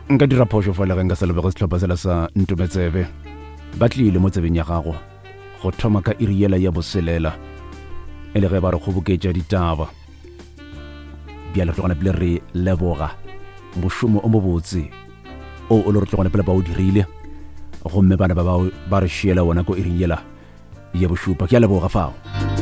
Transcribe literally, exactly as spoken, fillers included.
nka dira phoso fela ge nka sa lebege setlhopha sela sa Ntumetsebe ba tlile mo tsebeng ya gago go thoma ka iriela ya boselela e le ge ba re kgoboketša ditaba bjale tlogana pele re leboga mošomo o mobotse o o le re tlogana pele ba o dirile gomme bana ba ba re šiela wona ko iriela ya bošupa ke a leboga fao.